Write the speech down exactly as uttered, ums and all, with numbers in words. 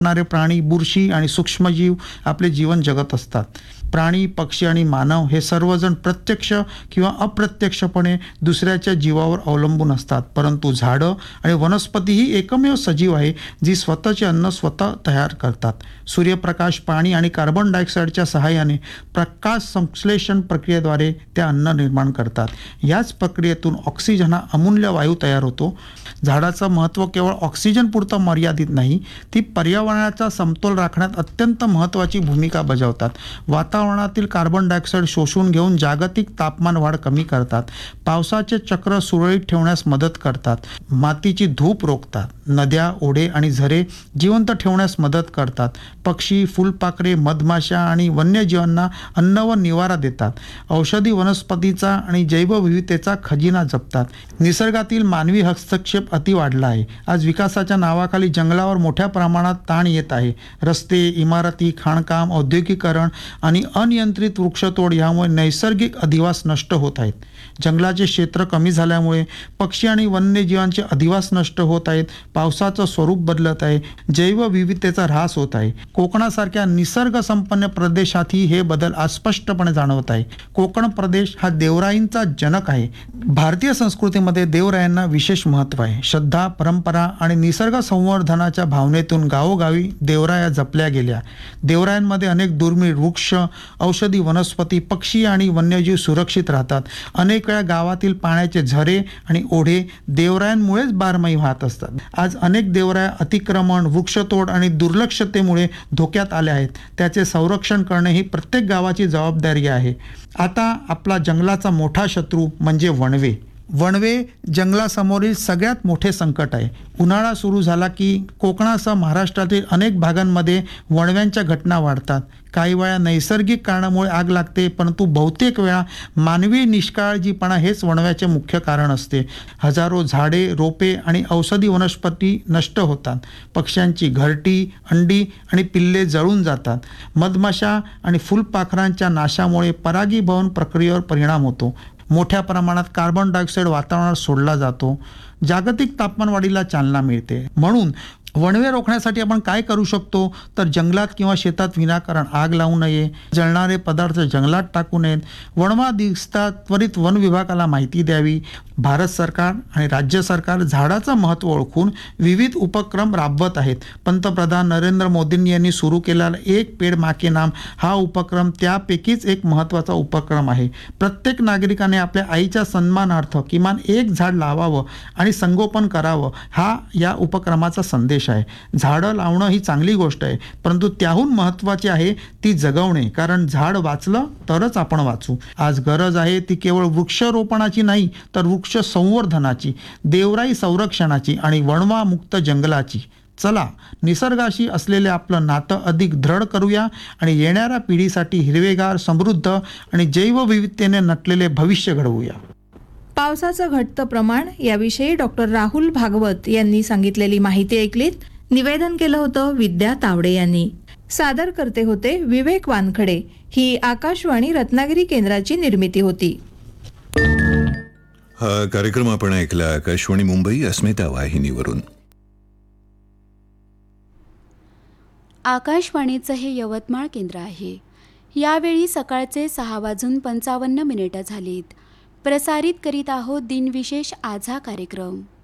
करणारे प्राणी, बुरशी आणि सूक्ष्मजीव आपले जीवन जगत असतात. प्राणी, पक्षी आणि मानव हे सर्वजण प्रत्यक्ष किंवा अप्रत्यक्षपणे दुसऱ्याच्या जीवावर अवलंबून असतात. परंतु झाडं आणि वनस्पती ही एकमेव सजीव आहे जी स्वतःचे अन्न स्वतः तयार करतात. सूर्यप्रकाश, पाणी आणि कार्बन डायऑक्साईडच्या सहाय्याने प्रकाश संश्लेषण प्रक्रियेद्वारे त्या अन्न निर्माण करतात. याच प्रक्रियेतून ऑक्सिजन हा अमूल्य वायू तयार होतो. झाडाचं महत्त्व केवळ ऑक्सिजन पुरतं मर्यादित नाही, ती पर्यावरणाचा समतोल राखण्यात अत्यंत महत्त्वाची भूमिका बजावतात. वातावरणातील कार्बन डायऑक्साईड शोषून घेऊन जागतिक तापमान वाढ कमी करतात. पावसाचे चक्र सुरळीत ठेवण्यास मदत करतात. मातीची धूप रोखतात. नद्या, ओढे आणि झरे जिवंत ठेवण्यास मदत करतात. पक्षी, फुलपाखरे, मधमाशा आणि वन्यजीवांना अन्न व निवारा देतात. औषधी वनस्पतीचा आणि जैवविविधतेचा खजिना जपतात. निसर्गातील मानवी हस्तक्षेप अति वाढला आहे. आज विकासाच्या नावाखाली जंगलावर मोठ्या प्रमाणात ताण येत आहे. रस्ते, इमारती, खाणकाम, औद्योगिकरण आणि अनियंत्रित वृक्षतोड यामुळे नैसर्गिक अधिवास नष्ट होत आहेत. जंगलाचे क्षेत्र कमी झाल्यामुळे पक्षी आणि वन्यजीवांचे अधिवास नष्ट होत आहेत. पावसाचं स्वरूप बदलत आहे. जैवविविधतेचा ऱ्हास होत आहे. कोकणासारख्या निसर्गसंपन्न प्रदेशातही हे बदल आज स्पष्टपणे जाणवत आहे. कोकण प्रदेश हा देवराईंचा जनक आहे. भारतीय संस्कृतीमध्ये देवरायांना विशेष महत्त्व आहे. श्रद्धा, परंपरा आणि निसर्ग संवर्धनाच्या भावनेतून गावोगावी देवराया जपल्या गेल्या. देवरायांमध्ये अनेक दुर्मिळ वृक्ष, औषधी वनस्पती, पक्षी आणि वन्यजीव सुरक्षित राहतात. अनेक वेळा गावातील पाण्याचे झरे आणि ओढे देवरायांमुळेच बारमाही वाहत असतात. आज अनेक देवराया अतिक्रमण, वृक्षतोड आणि दुर्लक्षतेमुळे धोक्यात आल्या आहेत. त्याचे संरक्षण करणे ही प्रत्येक गावाची जबाबदारी आहे. आता आपला जंगलाचा मोठा शत्रू म्हणजे वणवे. वणवे जंगलासमोरील सगळ्यात मोठे संकट आहे. उन्हाळा सुरू झाला की कोकणासह महाराष्ट्रातील अनेक भागांमध्ये वणव्यांच्या घटना वाढतात. काही वेळा नैसर्गिक कारणामुळे आग लागते, परंतु बहुतेक वेळा मानवी निष्काळजीपणा हेच वणव्याचे मुख्य कारण असते. हजारो झाडे, रोपे आणि औषधी वनस्पती नष्ट होतात. पक्ष्यांची घरटी, अंडी आणि पिल्ले जळून जातात. मधमाशा आणि फुलपाखरांच्या नाशामुळे परागीभवन प्रक्रियेवर परिणाम होतो. मोठ्या प्रमाणात कार्बन डायऑक्साईड वातावरणात सोडला जातो. जागतिक तापमानवाढीला चालना मिळते. म्हणून वणवे रोखण्यासाठी आपण काय करू शकतो तर जंगलात किंवा शेतात विनाकारण आग लावू नये. जळणारे पदार्थ जंगलात टाकू नयेत. वणवा दिसतात त्वरित वन विभागाला माहिती द्यावी. भारत सरकार आणि राज्य सरकार झाडाचं महत्त्व ओळखून विविध उपक्रम राबवत आहेत. पंतप्रधान नरेंद्र मोदींनी यांनी सुरू केलेला एक पेड मा के नाम हा उपक्रम त्यापैकीच एक महत्त्वाचा उपक्रम आहे. प्रत्येक नागरिकाने आपल्या आईच्या सन्मानार्थ किमान एक झाड लावावं आणि संगोपन करावं हा या उपक्रमाचा संदेश आहे. झाडं लावणं ही चांगली गोष्ट आहे, परंतु त्याहून महत्त्वाची आहे ती जगवणे. कारण झाड वाचलं तरच आपण वाचू. आज गरज आहे ती केवळ वृक्षारोपणाची नाही तर वृक्ष संवर्धनाची, देवराई संरक्षणाची आणि वणवा मुक्त जंगलाची. चला निसर्गाशी असलेले आपलं नातं अधिक दृढ करूया आणि येणाऱ्या पिढीसाठी हिरवेगार, समृद्ध आणि जैवविविधतेने नटलेले भविष्य घडवूया. पावसाचं घटतं प्रमाण याविषयी डॉक्टर राहुल भागवत यांनी सांगितलेली माहिती ऐकलीत. निवेदन केलं होतं विद्या तावडे यांनी. सादर करते होते विवेक वानखडे. ही आकाशवाणी रत्नागिरी केंद्राची निर्मिती होती. हा कार्यक्रम आपण ऐकला आकाशवाणी मुंबई अस्मिता वाहिनीवरून. आकाशवाणीचं हे यवतमाळ केंद्र आहे. यावेळी सकाळचे सहा वाजून पंचावन्न मिनिटं झालीत. प्रसारित करीत आहोत दिनविशेष आज हा कार्यक्रम.